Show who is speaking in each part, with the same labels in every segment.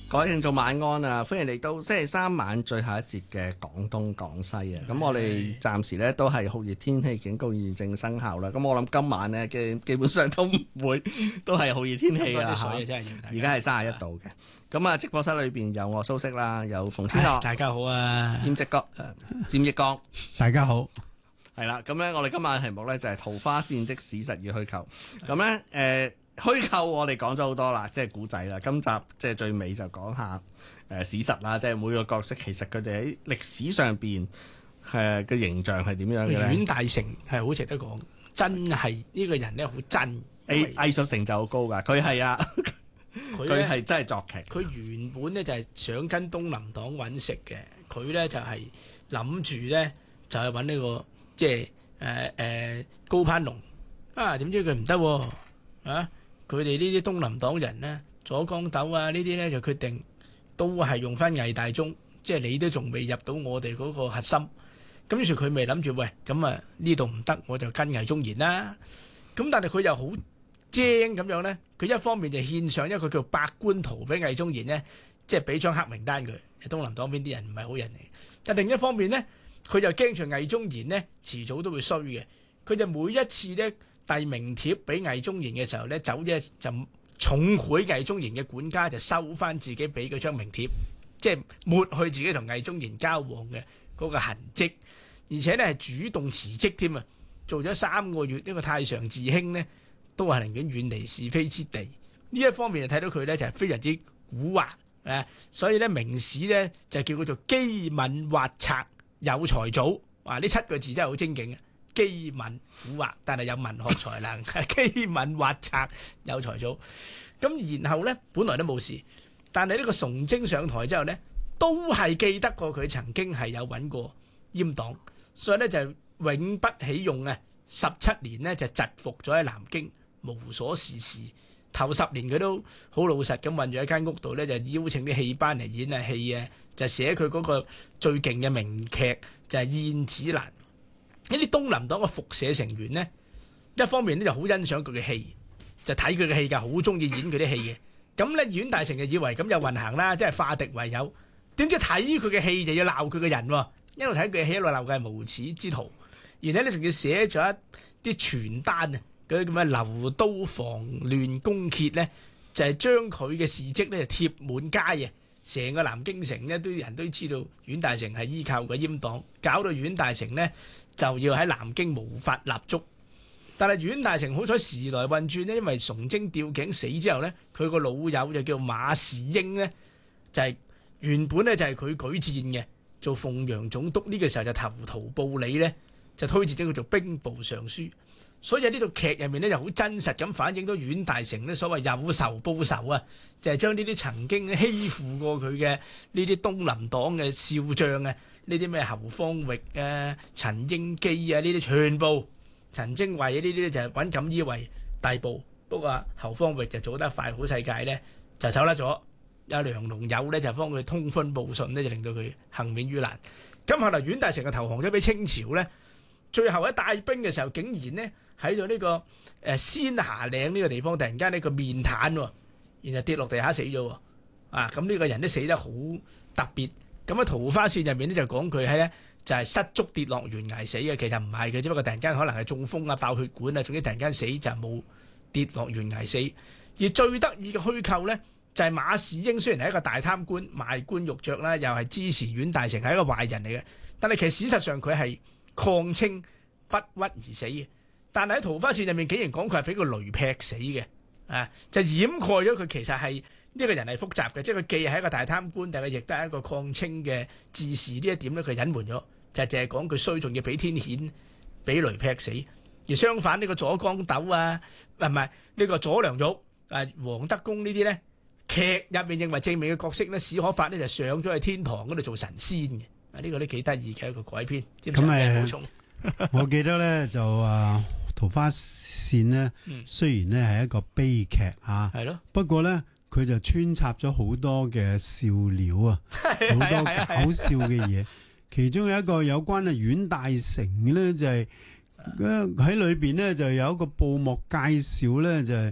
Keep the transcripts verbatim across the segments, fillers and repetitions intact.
Speaker 1: 各位聽眾晚安啊！歡迎嚟到星期三晚最後一節嘅廣東廣西啊！咁我哋暫時咧都係酷熱天氣警告現正生效啦。咁我諗今晚咧嘅基本上都唔會都係酷熱天氣啊！而家係三十一度嘅。咁啊，直播室裏邊有我蘇軾啦，有馮天樂，
Speaker 2: 大家好啊！
Speaker 1: 兼職哥，佔益光，
Speaker 3: 大家好。
Speaker 1: 係啦，咁咧我哋今晚嘅題目咧就係桃花線的史實與虛構。咁咧誒。呃虛構我哋講咗好多啦，即係古仔啦。今集即係最尾就講下誒、呃、史實啦，即係每個角色其實佢哋喺歷史上邊誒嘅形象係點樣嘅咧？
Speaker 2: 阮大陞係好值得講，真係呢個人咧好真，
Speaker 1: 藝藝術成就好高㗎。佢係啊，佢係真係作劇。
Speaker 2: 佢原本咧就係想跟東林黨揾食嘅，佢咧就係諗住咧就係揾呢個即係誒誒高攀龍啊，點知佢唔得喎啊！佢哋呢啲東林黨人咧，左江斗啊呢啲咧就決定都係用翻魏大忠，即係你都仲未入到我哋嗰個核心。咁於是佢咪諗住喂，咁啊呢度唔得，我就跟魏忠賢啦。咁但係佢又好精咁樣咧，佢一方面就獻上一個叫百官圖俾魏忠賢咧，即係俾張黑名單佢。東林黨邊啲人唔係好人嚟，但另一方面咧，佢就驚住魏忠賢咧遲早都會衰嘅。佢就每一次咧遞名帖俾魏忠賢嘅時候咧，走一就重賄魏忠賢嘅管家，就收翻自己俾嗰張名帖，即係抹去自己同魏忠賢交往嘅嗰個痕跡，而且咧係主動辭職添啊！做咗三個月呢個太常寺卿呢，都係寧願遠離是非之地。呢一方面就睇到佢咧就係非常之蠱惑啊！所以咧明史咧就叫佢做機敏惑賊有才祖，哇！呢七個字真係好精警啊！機敏蠱惑，但係有文學才能，機敏惑賊有才祖。咁然後咧，本來都冇事，但係呢個崇禎上台之後咧，都係記得過佢曾經係有揾過閹黨，所以咧就永不起用啊！十七年呢，就疾服咗喺南京，無所事事。頭十年佢都好老實咁困住喺間屋度咧，就邀請啲戲班嚟演下戲啊，就寫佢嗰個最勁嘅名劇就係、是《燕子蘭》。呢啲東林黨嘅復社成員呢，一方面咧就好欣賞佢嘅戲，就睇佢嘅戲㗎，好中意演佢啲戲嘅。咁咧，阮大陞就以為咁有運行啦，即係化敵為友。點知睇佢嘅戲就要鬧佢嘅人喎，一路睇佢嘅戲一路鬧佢係無恥之徒。而且咧仲要寫咗一啲傳單啊，嗰啲咁嘅留都防亂公揭咧，就係將佢嘅事蹟咧貼滿街啊！成個南京城咧都人都知道阮大陞係依靠個閹黨，搞到阮大陞呢就要喺南京無法立足。但係阮大陞好彩時來運轉呢，因為崇禎吊頸死之後呢，佢個老友就叫馬士英呢，就係、是、原本呢就係佢舉薦嘅做鳳陽總督，呢、這個時候就投桃報李呢，就推薦咗佢做兵部尚書。所以喺呢套劇入面咧，就好真實咁反映到阮大陞咧所謂有仇報仇啊，就係將呢啲曾經欺負過佢嘅呢啲東林黨嘅少將啊，呢啲咩侯方域啊、陳英基啊，呢啲全部陳精衛呢啲咧就係揾錦衣衛逮捕。不過侯方域就做得快，好世界咧就走甩咗，有梁龍友咧就幫佢通風報信咧，就令到佢幸免於難。咁後來阮大陞就投降咗俾清朝咧，最後喺帶兵嘅時候，竟然呢喺咗呢個誒仙霞嶺呢個地方，突然間呢個面癱喎，然後跌落地下死咗喎。啊，咁呢個人都死得好特別。咁喺桃花線入面呢，就講佢喺呢就係失足跌落懸崖死嘅，其實唔係嘅，只不過突然間可能係中風啊、爆血管啊，總之突然間死就冇跌落懸崖死。而最得意嘅虛構呢，就係馬士英雖然係一個大貪官、賣官鬻爵啦，又係支持阮大陞係一個壞人嚟嘅，但係其實事實上佢係抗清不屈而死嘅。但係喺桃花線入面，竟然講佢係俾個雷劈死嘅，啊，就掩蓋咗佢其實係呢個人係複雜嘅，即係佢既係一個大貪官，但係亦都係一個抗清嘅志士。呢一點咧，佢隱瞞咗，就係淨係講佢衰，仲要俾天譴，俾雷劈死。而相反呢個左江斗啊，唔係唔係呢個左良玉啊、黃德公呢啲咧，劇入面認為正面嘅角色咧，史可法咧就上咗去天堂嗰度做神仙嘅。啊，呢個都幾得意嘅一個改編。咁
Speaker 3: 誒，我記得咧就啊。桃花線呢，雖然呢係一個悲劇啊，係咯，不過呢，佢就穿插咗好多嘅笑料啊，好多搞笑嘅嘢。其中有一個有關啊阮大陞呢，就係喺裏邊呢，就有一個報幕介紹呢，就係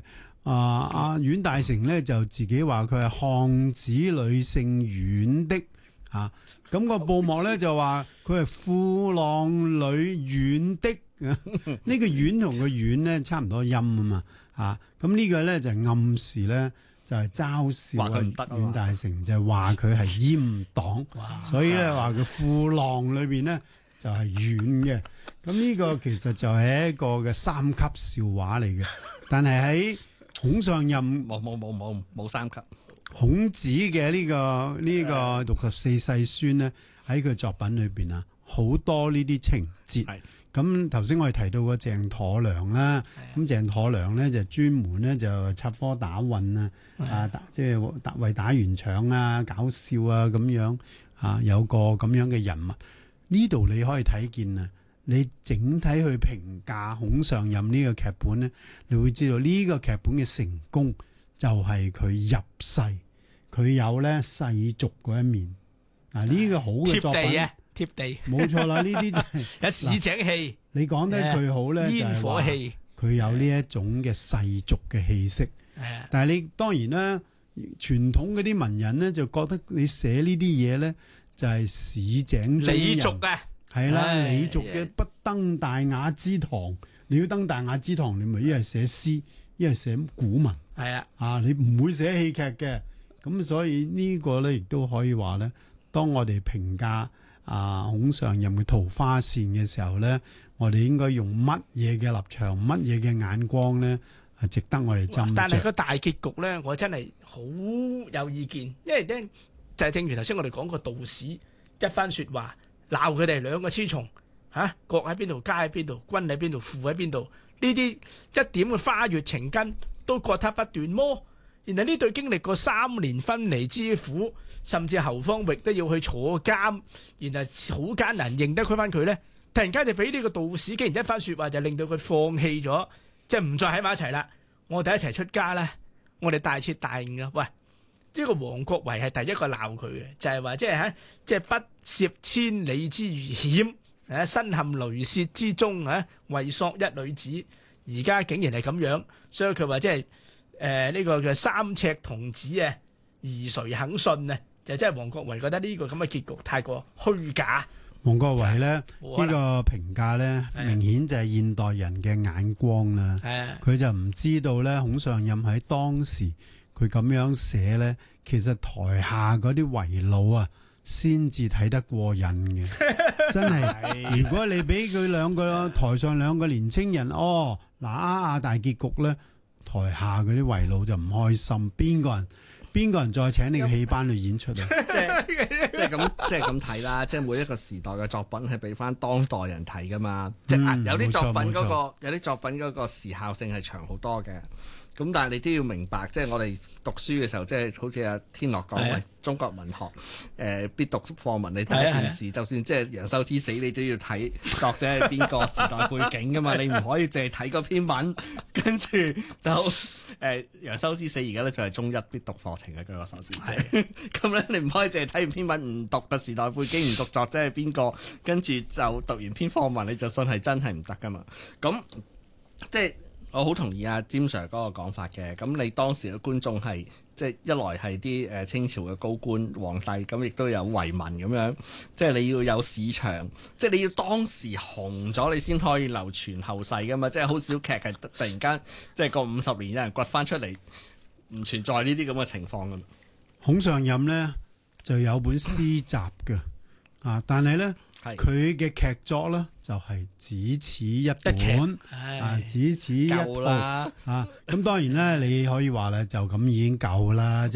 Speaker 3: 啊阿阮大陞咧就自己話佢係漢子女姓阮的啊，咁、那個報幕咧就話佢係褲浪女阮的，呢、這個阮同個阮咧差唔多音啊嘛，啊咁呢個咧就暗示咧就係嘲笑阮大陞，就係話佢係閹黨，所以咧話佢褲浪裏邊咧就係阮嘅。咁呢個其實就係一個嘅三級笑話嚟嘅，但係喺孔上任
Speaker 1: 冇冇冇冇冇三級。
Speaker 3: 孔子嘅呢、這個呢、這個六十四世孫咧，喺佢作品裏邊啊，好多呢啲情節。咁頭先我哋提到個鄭妥良啦，咁鄭妥良咧就專門咧就插科打諢啊，啊即係打為打圓場啊，搞笑啊咁樣啊，有個咁樣嘅人物。呢度你可以睇見啊，你整體去評價孔上任呢個劇本咧，你會知道呢個劇本嘅成功就係佢入世，佢有咧世俗嗰一面。嗱、啊、呢、這個好嘅作品。貼地啊貼地，冇錯啦！呢啲就係
Speaker 2: 有市井氣。
Speaker 3: 你講得佢好咧，
Speaker 2: 煙火氣，
Speaker 3: 佢有呢一種嘅世俗嘅氣息。但係你當然啦，傳統嗰啲文人咧就覺得你寫呢啲嘢咧就係市井中人。
Speaker 2: 禮俗啊，
Speaker 3: 係啦，禮俗嘅不登大雅之堂。你要登大雅之堂，你咪一係寫詩，一係寫古文。
Speaker 2: 係啊，
Speaker 3: 啊，你唔會寫戲劇嘅。咁所以呢個咧亦都可以話咧，當我哋評價啊孔上任嘅桃花扇嘅時候咧，我哋應該用乜嘢嘅立場、乜嘢嘅眼光咧，係值得我哋斟酌。
Speaker 2: 但係個大結局咧，我真係好有意見，因為咧就係、是、正如頭先我哋講個道士一番說話，鬧佢哋兩個雌蟲吓，國喺邊度，家喺邊度，君喺邊度，父喺邊度，呢啲一點嘅花月情根都割他不斷麼？然後呢對經歷過三年分離之苦，甚至侯方域都要去坐監，然後好艱難認得佢翻佢咧，突然間就俾呢個道士竟然一番說話就令到佢放棄咗，即係唔再喺埋一齊啦。我哋一齊出家啦，我哋大徹大悟啊！喂，呢、這個王國維係第一個鬧佢嘅，就係話即係吓，即係不涉千里之險，誒，身陷雷泄之中啊，為索一女子，而家竟然係咁樣，所以佢話即係。誒、呃，呢、這個叫三尺童子啊，而誰肯信啊？就即係王國維覺得呢個咁嘅結局太過虛假。
Speaker 3: 王國維咧呢、這個評價咧，明顯就係現代人嘅眼光啦。佢就唔知道咧，孔上任喺當時佢咁樣寫咧，其實台下嗰啲遺老啊，先至睇得過癮嘅。真係，如果你俾佢兩個台上兩個年青人，哦，嗱啊大結局咧。台下嗰啲遺老就唔開心，邊個人邊個人再請你個戲班去演出啊？
Speaker 1: 即係即係咁即係咁睇啦，即係每一個時代嘅作品係俾翻當代人睇噶嘛。即係、嗯、有啲作品嗰、嗰個有啲作品嗰個時效性係長好多嘅。咁但係你都要明白，即係我哋讀書嘅時候，即係好似阿天樂講嘅中國文學，誒、呃、必讀課文。你第一件事，就算即係楊修之死，你都要睇作者係邊個時代背景噶嘛。你唔可以淨係睇嗰篇文，跟住就誒楊修之死而家咧就係中一必讀課程嘅據我所知。咁咧你唔可以淨係睇完篇文唔讀個時代背景，唔讀作者係邊個，跟住就讀完篇課文你就信係真係唔得噶嘛。咁即係。我好同意阿詹 Sir 嗰個講法嘅，咁你當時嘅觀眾係即係一來係啲誒清朝嘅高官皇帝，咁亦都有遺民咁樣，即係你要有市場，即係你要當時紅咗，你先可以流傳後世噶嘛，即係好少劇係突然間即係過五十年有人掘翻出嚟，唔存在呢啲咁嘅情況噶。
Speaker 3: 孔上任咧就有本詩集嘅，啊，但係咧。佢嘅劇作咧就係、是、只此一本，啊，只此一部啊！咁當然咧，你可以話咧就咁已經夠啦。